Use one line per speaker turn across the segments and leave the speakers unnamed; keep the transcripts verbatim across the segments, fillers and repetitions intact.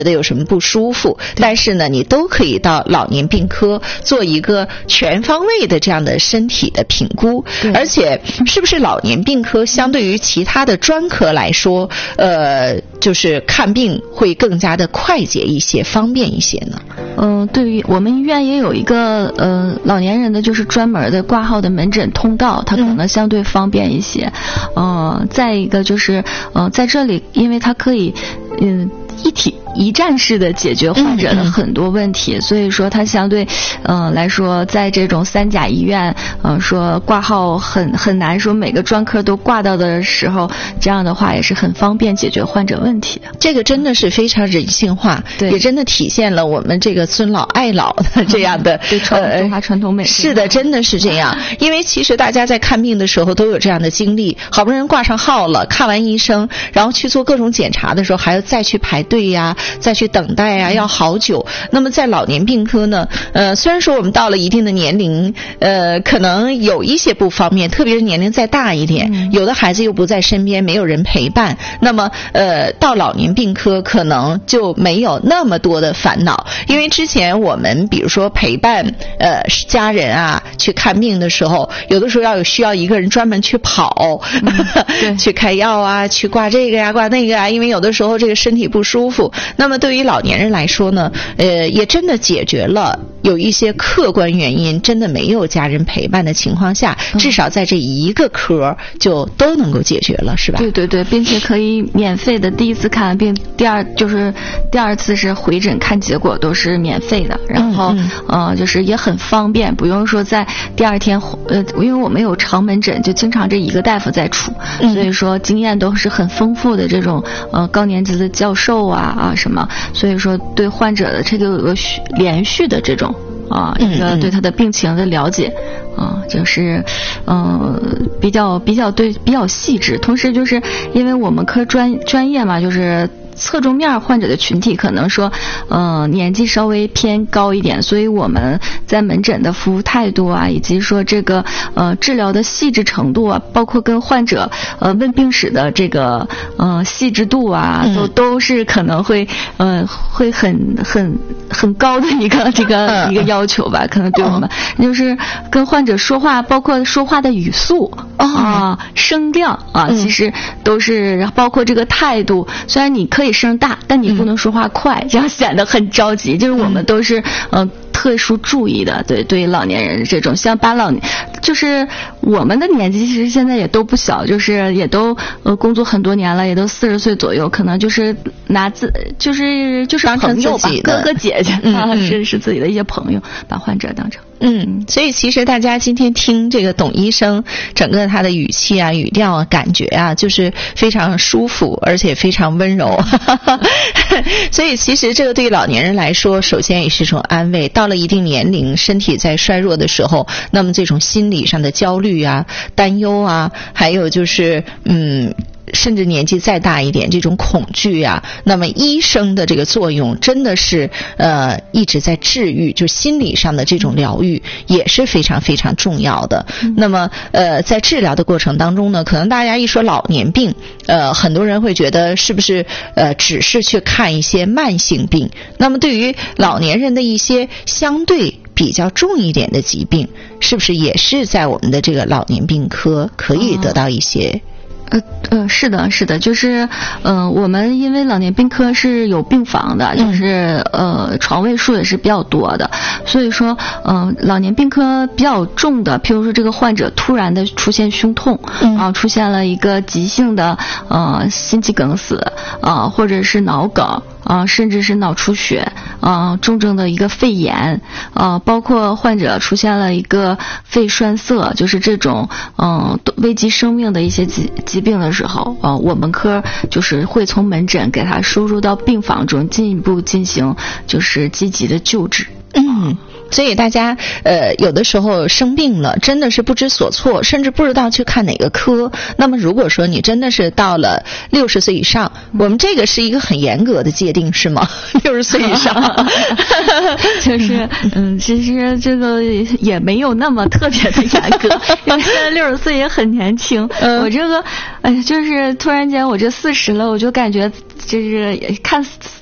觉得有什么不舒服，但是呢你都可以到老年病科做一个全方位的这样的身体的评估。而且是不是老年病科相对于其他的专科来说，呃就是看病会更加的快捷一些，方便一些呢？
嗯、呃，对于我们医院也有一个呃老年人的就是专门的挂号的门诊通道，它可能相对方便一些。嗯、呃，再一个就是呃在这里，因为它可以嗯。一体一站式的解决患者的很多问题，嗯嗯，所以说它相对呃来说，在这种三甲医院呃说挂号很很难说每个专科都挂到的时候，这样的话也是很方便解决患者问题的。
这个真的是非常人性化，也真的体现了我们这个尊老爱老的这样的、嗯、
对传中华传统美。
是的，真的是这样。因为其实大家在看病的时候都有这样的经历，好不容易挂上号了，看完医生，然后去做各种检查的时候，还要再去排队呀，再去等待呀，要好久。那么在老年病科呢，呃，虽然说我们到了一定的年龄，呃，可能有一些不方便，特别是年龄再大一点，嗯、有的孩子又不在身边，没有人陪伴，那么呃，到老年病科可能就没有那么多的烦恼。因为之前我们比如说陪伴呃家人啊去看病的时候，有的时候要有需要一个人专门去跑，嗯、去开药啊，去挂这个呀、挂那个啊，因为有的时候这个身体不舒服。那么对于老年人来说呢，呃，也真的解决了有一些客观原因真的没有家人陪伴的情况下，嗯、至少在这一个科就都能够解决了，是吧？
对对对，并且可以免费的第一次看病，第二就是第二次是回诊看结果都是免费的，然后嗯嗯呃就是也很方便，不用说在第二天呃，因为我们有长门诊，就经常这一个大夫在出，嗯、所以说经验都是很丰富的这种呃高年级的教授啊啊什么，所以说对患者的这个有个连续的这种啊一个对他的病情的了解。啊，就是嗯、呃、比较比较对比较细致，同时就是因为我们科专专业嘛，就是侧重面患者的群体可能说呃年纪稍微偏高一点，所以我们在门诊的服务态度啊，以及说这个呃治疗的细致程度啊，包括跟患者呃问病史的这个呃细致度啊，都都是可能会呃会很很很高的一个这个一个要求吧，可能对我们就是跟患者说话，包括说话的语速啊、声调啊，其实都是包括这个态度，虽然你可以声大，但你不能说话快，这样显得很着急。就是我们都是嗯、呃、特殊注意的，对对老年人这种，像把老就是我们的年纪其实现在也都不小，就是也都呃工作很多年了，也都四十岁左右，可能就是拿自就是就是朋友吧，哥哥姐姐啊，嗯、是是自己的一些朋友，把患者当成。
嗯，所以其实大家今天听这个董医生整个他的语气啊、语调啊、感觉啊，就是非常舒服，而且非常温柔。所以其实这个对于老年人来说，首先也是一种安慰。到了一定年龄，身体在衰弱的时候，那么这种心理上的焦虑啊、担忧啊，还有就是嗯。甚至年纪再大一点，这种恐惧啊，那么医生的这个作用真的是呃一直在治愈，就心理上的这种疗愈也是非常非常重要的。嗯、那么呃在治疗的过程当中呢，可能大家一说老年病，呃很多人会觉得是不是呃只是去看一些慢性病？那么对于老年人的一些相对比较重一点的疾病，是不是也是在我们的这个老年病科可以得到一些？
呃呃，是的，是的，就是呃，我们因为老年病科是有病房的，就是呃床位数也是比较多的，所以说呃老年病科比较重的，譬如说这个患者突然的出现胸痛，嗯、啊，出现了一个急性的呃心肌梗死啊，或者是脑梗。啊，甚至是脑出血啊，重症的一个肺炎啊，包括患者出现了一个肺栓塞，就是这种嗯危及生命的一些疾疾病的时候啊，我们科就是会从门诊给他收入到病房中，进一步进行就是积极的救治。
嗯。所以大家呃有的时候生病了，真的是不知所措，甚至不知道去看哪个科。那么如果说你真的是到了六十岁以上，我们这个是一个很严格的界定，是吗？六十岁以上，
就是嗯，其实这个也没有那么特别的严格，因为现在六十岁也很年轻。嗯、我这个哎，就是突然间我这四十了，我就感觉就是看。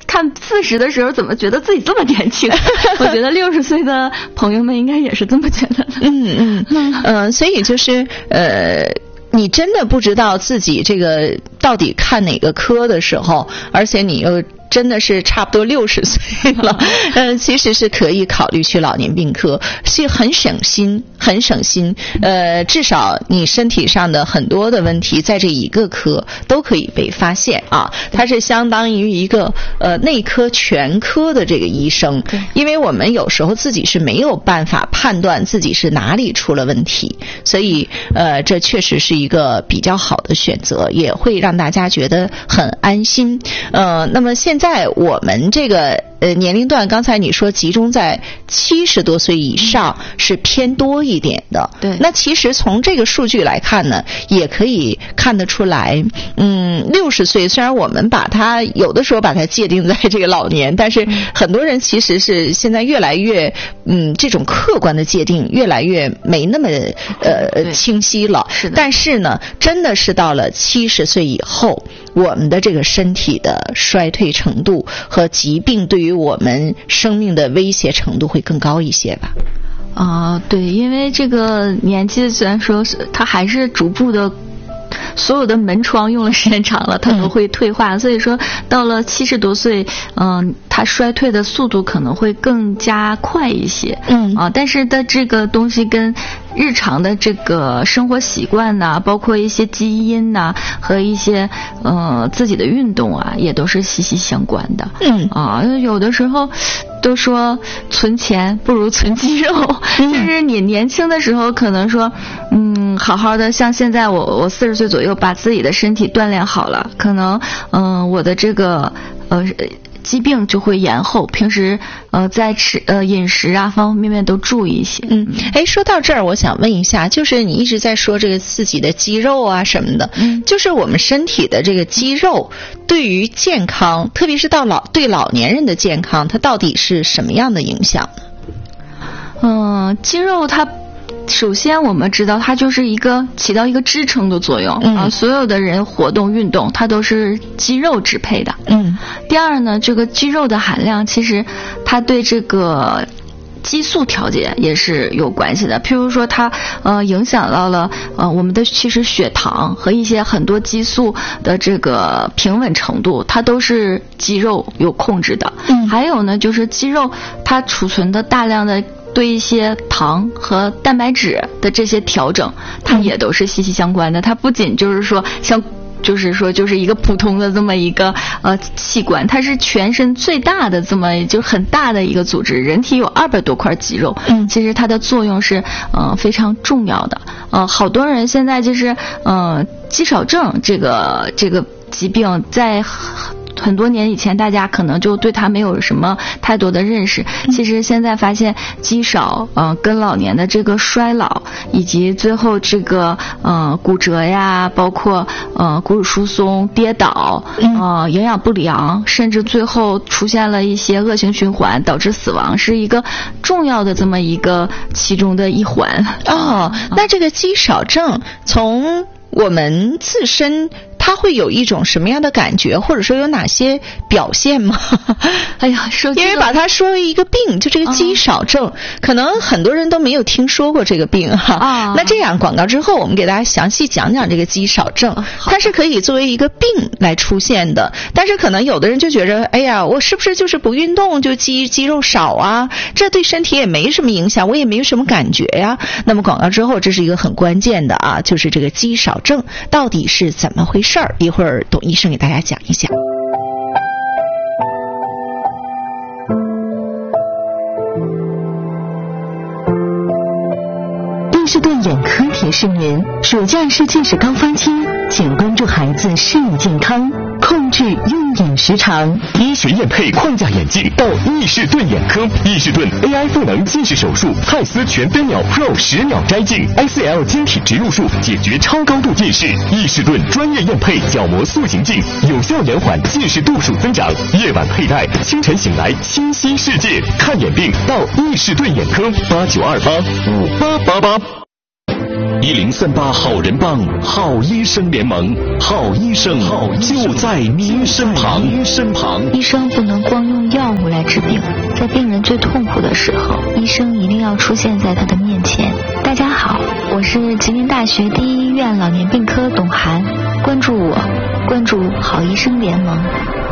看四十的时候，怎么觉得自己这么年轻？我觉得六十岁的朋友们应该也是这么觉得的。
嗯嗯嗯、呃，所以就是呃。你真的不知道自己这个到底看哪个科的时候，而且你又真的是差不多六十岁了，呃，其实是可以考虑去老年病科，是很省心，很省心。呃，至少你身体上的很多的问题，在这一个科都可以被发现啊。它是相当于一个呃内科全科的这个医生，因为我们有时候自己是没有办法判断自己是哪里出了问题，所以呃，这确实是一个比较好的选择，也会让大家觉得很安心。呃，那么现在我们这个呃年龄段，刚才你说集中在七十多岁以上是偏多一点的。
对。
那其实从这个数据来看呢，也可以看得出来，嗯，六十岁虽然我们把它有的时候把它界定在这个老年，但是很多人其实是现在越来越嗯这种客观的界定越来越没那么呃清晰了。
是的。
但是呢，真的是到了七十岁以后，我们的这个身体的衰退程度和疾病对于我们生命的威胁程度会更高一些吧。
啊、呃，对，因为这个年纪虽然说是它还是逐步的，所有的门窗用了时间长了，它都会退化，嗯、所以说到了七十多岁，嗯、呃，它衰退的速度可能会更加快一些。嗯啊，但是的这个东西跟日常的这个生活习惯呐、啊，包括一些基因呐、啊，和一些呃自己的运动啊，也都是息息相关的。嗯啊，有的时候都说存钱不如存肌肉，嗯、就是你年轻的时候可能说，嗯，好好的，像现在我我四十岁左右把自己的身体锻炼好了，可能嗯、呃、我的这个呃。疾病就会延后，平时呃在吃呃饮食啊方方面面都注意一些。
嗯，哎，说到这儿，我想问一下，就是你一直在说这个自己的肌肉啊什么的，嗯，就是我们身体的这个肌肉对于健康，特别是到老对老年人的健康，它到底是什么样的影响呢？
嗯、呃，肌肉它。首先我们知道它就是一个起到一个支撑的作用、嗯、啊，所有的人活动运动它都是肌肉支配的。嗯。第二呢，这个肌肉的含量其实它对这个激素调节也是有关系的，譬如说它呃影响到了呃我们的其实血糖和一些很多激素的这个平稳程度，它都是肌肉有控制的。嗯。还有呢，就是肌肉它储存的大量的对一些糖和蛋白质的这些调整，它也都是息息相关的。它不仅就是说像，就是说就是一个普通的这么一个呃器官，它是全身最大的这么就很大的一个组织。人体有二百多块肌肉，嗯，其实它的作用是呃非常重要的。呃，好多人现在就是呃肌少症这个这个疾病在。很多年以前大家可能就对它没有什么太多的认识，其实现在发现肌少呃跟老年的这个衰老以及最后这个呃骨折呀，包括呃骨质疏松、跌倒呃营养不良，甚至最后出现了一些恶性循环导致死亡，是一个重要的这么一个其中的一环。
哦，那这个肌少症从我们自身它会有一种什么样的感觉，或者说有哪些表现吗？
哎呀，说
因为把它说为一个病，就这个肌少症、哦、可能很多人都没有听说过这个病哈、哦。那这样广告之后我们给大家详细讲讲这个肌少症、哦、它是可以作为一个病来出现的，但是可能有的人就觉得哎呀，我是不是就是不运动就肌肌肉少啊，这对身体也没什么影响，我也没有什么感觉呀。那么广告之后这是一个很关键的啊，就是这个肌少症到底是怎么回事，一会儿董医生给大家讲一讲。
伊士顿眼科提示您：暑假是近视高峰期，请关注孩子视力健康，控制用眼时长。
医学验配框架眼镜到伊士顿眼科，伊士顿 A I 赋能近视手术，泰斯全飞秒 Pro 十秒摘镜 ，S L 晶体植入术解决超高度近视。伊士顿专业验配角膜塑形镜，有效延缓近视度数增长。夜晚佩戴，清晨醒来清晰世界。看眼病到伊士顿眼科，八九二八五八八八。 一零三八好人帮，好医生联盟，好医生就在您身旁。您身旁，
医生不能光用药物来治病，在病人最痛苦的时候，医生一定要出现在他的面前。大家好，我是吉林大学第一医院老年病科董涵，关注我，关注好医生联盟。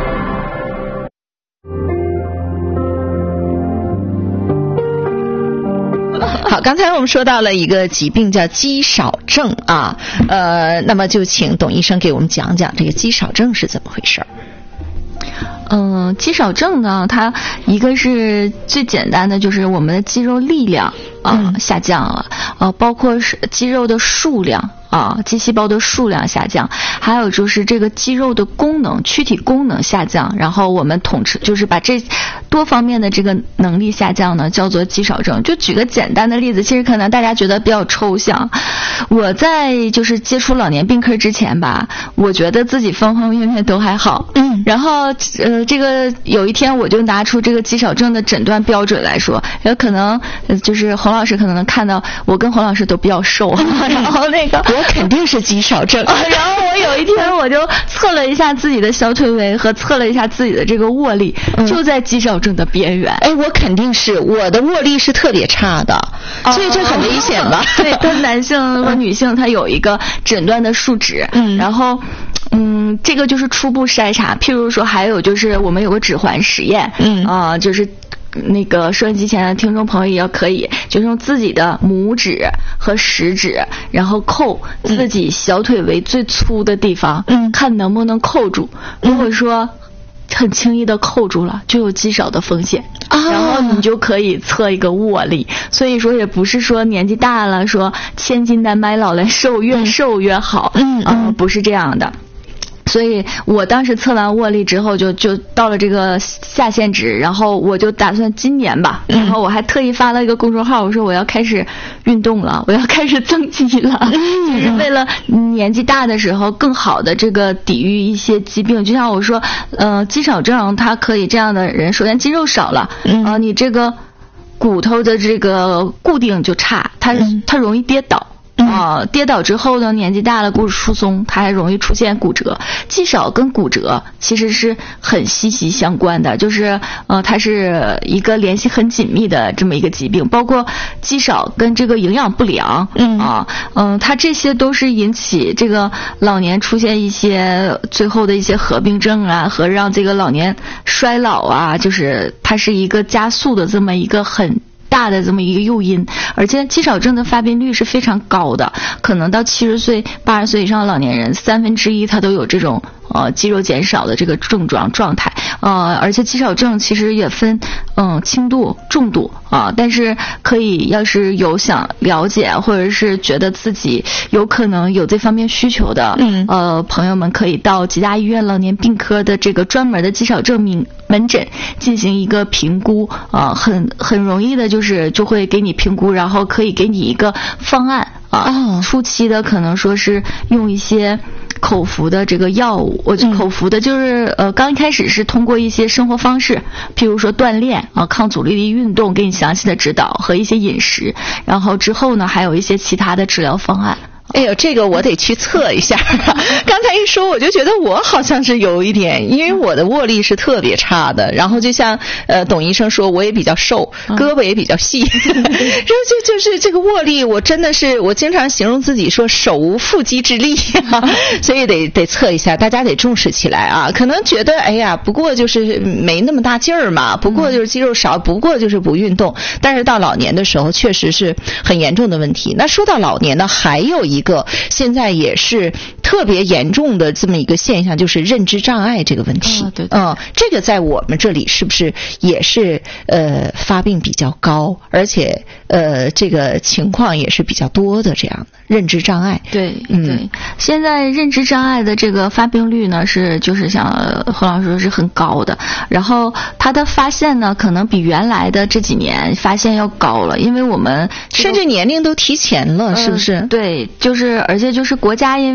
好，刚才我们说到了一个疾病叫肌少症啊，呃，那么就请董医生给我们讲讲这个肌少症是怎么回事。
嗯、呃，肌少症呢，它一个是最简单的，就是我们的肌肉力量啊、呃嗯、下降了，呃，包括是肌肉的数量啊，肌细胞的数量下降，还有就是这个肌肉的功能、躯体功能下降，然后我们统称就是把这多方面的这个能力下降呢，叫做肌少症。就举个简单的例子，其实可能大家觉得比较抽象。我在就是接触老年病科之前吧，我觉得自己方方面面都还好，嗯，然后呃，这个有一天我就拿出这个肌少症的诊断标准来说，有可能、呃、就是洪老师可能能看到我跟洪老师都比较瘦，然后那个。
我肯定是肌少症、
啊、然后我有一天我就测了一下自己的小腿围和测了一下自己的这个握力、嗯、就在肌少症的边缘。
哎，我肯定是，我的握力是特别差的、哦、所以这很危险吧、
哦、对，跟男性和女性它有一个诊断的数值，嗯，然后嗯，这个就是初步筛查。譬如说还有就是我们有个指环实验，嗯啊、呃，就是那个收音机前的听众朋友也要可以，就是用自己的拇指和食指，然后扣自己小腿围最粗的地方，嗯，看能不能扣住。如果说很轻易的扣住了，就有肌少的风险，啊、然后你就可以测一个握力。所以说也不是说年纪大了说千金难买老来瘦，越瘦越好，嗯啊、呃，不是这样的。所以我当时测完握力之后就就到了这个下限值，然后我就打算今年吧，然后我还特意发了一个公众号，我说我要开始运动了，我要开始增肌了，就是为了年纪大的时候更好的这个抵御一些疾病。就像我说呃肌少症它可以这样的人，首先肌肉少了，呃你这个骨头的这个固定就差，它它容易跌倒。啊、呃，跌倒之后呢，年纪大了，骨质疏松，它还容易出现骨折。肌少跟骨折其实是很息息相关的，就是呃，它是一个联系很紧密的这么一个疾病。包括肌少跟这个营养不良，嗯啊，嗯、呃，它这些都是引起这个老年出现一些最后的一些合并症啊，和让这个老年衰老啊，就是它是一个加速的这么一个很大的这么一个诱因。而且肌少症的发病率是非常高的，可能到七十岁八十岁以上的老年人三分之一他都有这种呃肌肉减少的这个症状状态。呃而且肌少症其实也分嗯、呃、轻度重度啊、呃，但是可以要是有想了解或者是觉得自己有可能有这方面需求的嗯呃朋友们，可以到吉大医院老年病科的这个专门的肌少症门门诊进行一个评估啊、呃、很很容易的就是就会给你评估，然后可以给你一个方案啊、哦、初期的可能说是用一些口服的这个药物，我就口服的就是呃刚一开始是通过一些生活方式，譬如说锻炼啊、抗阻力的运动，给你详细的指导和一些饮食，然后之后呢还有一些其他的治疗方案。
哎呦，这个我得去测一下。刚才一说，我就觉得我好像是有一点，因为我的握力是特别差的。然后就像呃董医生说，我也比较瘦，胳膊也比较细，然后就就是这个握力，我真的是我经常形容自己说手无缚鸡之力、啊，所以得得测一下，大家得重视起来啊。可能觉得哎呀，不过就是没那么大劲儿嘛，不过就是肌肉少，不过就是不运动。但是到老年的时候，确实是很严重的问题。那说到老年呢，还有一。一个现在也是特别严重的这么一个现象，就是认知障碍这个问题。
哦、对, 对，
嗯，这个在我们这里是不是也是呃发病比较高，而且呃这个情况也是比较多的这样的认知障碍？
对，嗯，对，现在认知障碍的这个发病率呢是就是像洪老师说是很高的，然后它的发现呢可能比原来的这几年发现要高了，因为我们、
这个、甚至年龄都提前了，是不是？
呃、对。就是而且就是国家因为现在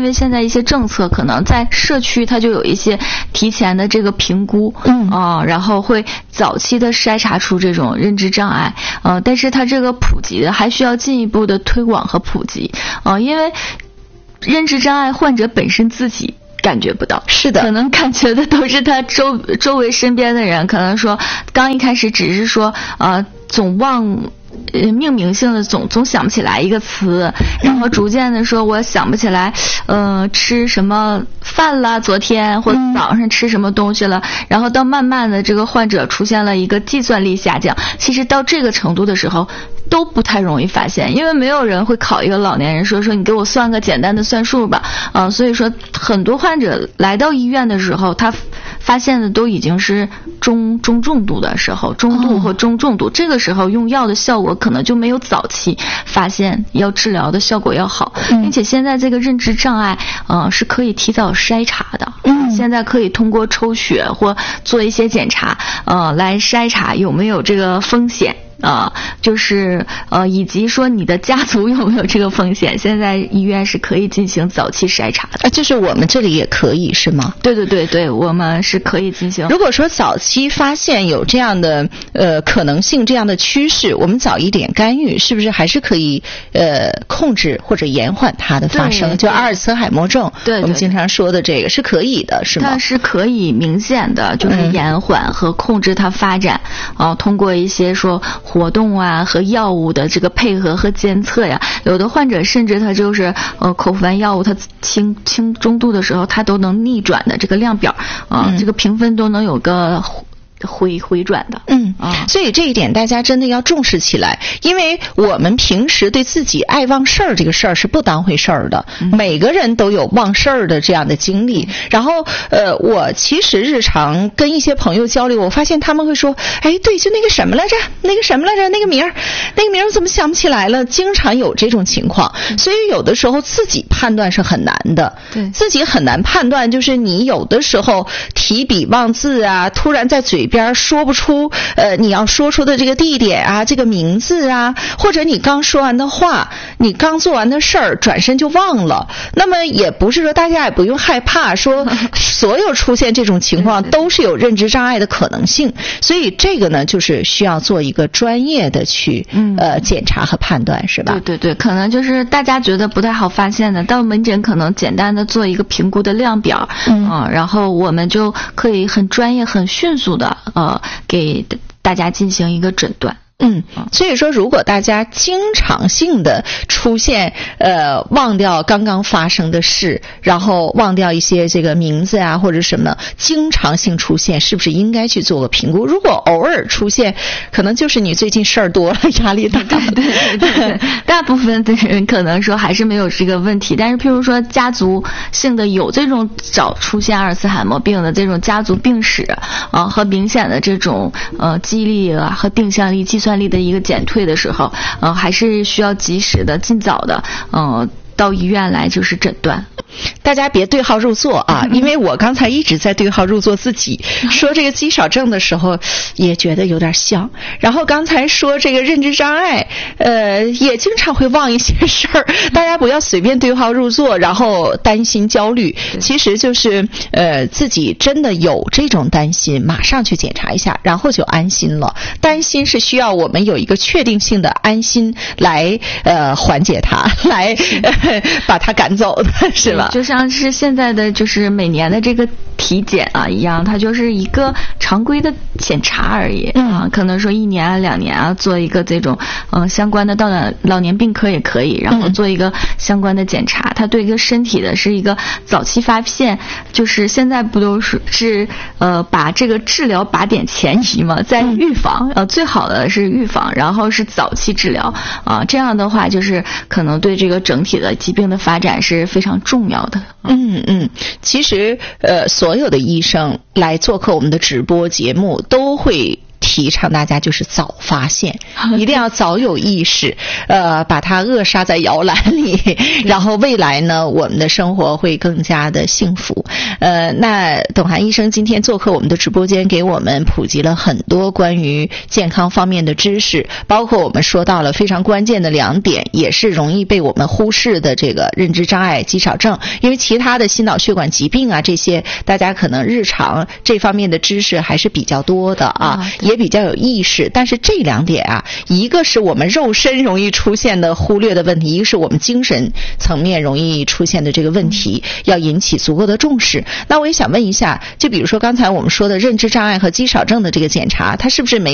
一些政策，可能在社区它就有一些提前的这个评估，嗯啊、呃，然后会早期的筛查出这种认知障碍，呃，但是它这个普及的还需要进一步的推广和普及，呃，因为认知障碍患者本身自己感觉不到，
是的，
可能感觉的都是他周周围身边的人，可能说刚一开始只是说呃总忘。呃，命名性的总总想不起来一个词，然后逐渐的说，我想不起来，呃，吃什么饭了，昨天或者早上吃什么东西了，然后到慢慢的这个患者出现了一个计算力下降，其实到这个程度的时候都不太容易发现，因为没有人会考一个老年人说说你给我算个简单的算术吧，啊、呃，所以说很多患者来到医院的时候，他发现的都已经是中中重度的时候，中度或中重度，哦、这个时候用药的效果可能就没有早期发现要治疗的效果要好，嗯、并且现在这个认知障碍，呃，是可以提早筛查的，嗯，现在可以通过抽血或做一些检查，呃，来筛查有没有这个风险。啊、呃，就是呃，以及说你的家族有没有这个风险，现在医院是可以进行早期筛查的。
啊，就是我们这里也可以是吗？
对对对对，我们是可以进行。
如果说早期发现有这样的呃可能性、这样的趋势，我们早一点干预，是不是还是可以呃控制或者延缓它的发生？就阿尔茨海默症，
对，
我们经常说的这个是可以的，是吗？
它是可以明显的，就是延缓和控制它发展啊、嗯呃，通过一些说。活动啊和药物的这个配合和监测呀，有的患者甚至他就是呃口服完药物，他轻轻中度的时候，他都能逆转的这个量表啊、呃嗯，这个评分都能有个回回转的。
嗯啊，所以这一点大家真的要重视起来，因为我们平时对自己爱忘事儿这个事儿是不当回事儿的、嗯，每个人都有忘事儿的这样的经历。然后呃，我其实日常跟一些朋友交流，我发现他们会说，哎，对，就那个什么来着，那个什么来着，那个名儿，那个名儿怎么想不起来了？经常有这种情况，所以有的时候自己判断是很难的，
对，
自己很难判断，就是你有的时候提笔忘字啊，突然在嘴边说不出呃你要说出的这个地点啊，这个名字啊，或者你刚说完的话，你刚做完的事儿，转身就忘了。那么也不是说大家也不用害怕，说所有出现这种情况都是有认知障碍的可能性，所以这个呢就是需要做一个专业的去呃检查和判断，是吧？
对对对，可能就是大家觉得不太好发现的，到门诊可能简单的做一个评估的量表，嗯、呃，然后我们就可以很专业、很迅速的呃给大家进行一个诊断。
嗯，所以说如果大家经常性的出现呃忘掉刚刚发生的事，然后忘掉一些这个名字啊或者什么，经常性出现，是不是应该去做个评估？如果偶尔出现，可能就是你最近事儿多了，压力大。
对对对对，大部分的人可能说还是没有这个问题，但是譬如说家族性的有这种早出现阿尔茨海默病的这种家族病史啊，和明显的这种呃记忆力啊和定向力、计算力的一个减退的时候，呃，还是需要及时的、尽早的，呃，到医院来就是诊断。
大家别对号入座啊，因为我刚才一直在对号入座自己，说这个肌少症的时候也觉得有点像，然后刚才说这个认知障碍，呃，也经常会忘一些事儿，大家不要随便对号入座，然后担心焦虑，其实就是呃自己真的有这种担心，马上去检查一下，然后就安心了。担心是需要我们有一个确定性的安心来呃缓解它，来、呃、把它赶走的，是吧？
就像是现在的就是每年的这个体检啊一样，它就是一个常规的检查而已，嗯、啊，可能说一年啊两年啊做一个这种嗯、呃、相关的到老老年病科也可以，然后做一个相关的检查，它对一个身体的是一个早期发现，就是现在不都是是呃把这个治疗靶点前移嘛，在预防，呃最好的是预防，然后是早期治疗啊，这样的话就是可能对这个整体的疾病的发展是非常重要的。
嗯嗯，其实呃所有的医生来做客我们的直播节目都会提提倡大家就是早发现，一定要早有意识，呃，把它扼杀在摇篮里，然后未来呢，我们的生活会更加的幸福。呃，那董涵医生今天做客我们的直播间，给我们普及了很多关于健康方面的知识，包括我们说到了非常关键的两点，也是容易被我们忽视的这个认知障碍、肌少症。因为其他的心脑血管疾病啊，这些大家可能日常这方面的知识还是比较多的啊，啊也比较有意识。但是这两点啊，一个是我们肉身容易出现的忽略的问题，一个是我们精神层面容易出现的这个问题，要引起足够的重视。那我也想问一下，就比如说刚才我们说的认知障碍和肌少症的这个检查，它是不是没